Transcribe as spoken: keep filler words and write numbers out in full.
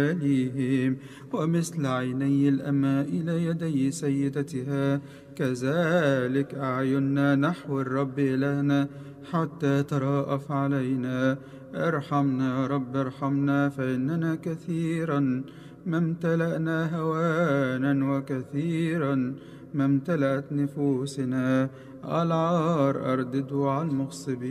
ليهم، ومثل عيني الأماء إلى يدي سيدتها كذلك أعيننا نحو الرب إلهنا حتى تراءف علينا. ارحمنا يا رب ارحمنا، فإننا كثيرا ما امتلأنا هوانا وكثيرا ما امتلأت نفوسنا. العار أرددوا على المغصبين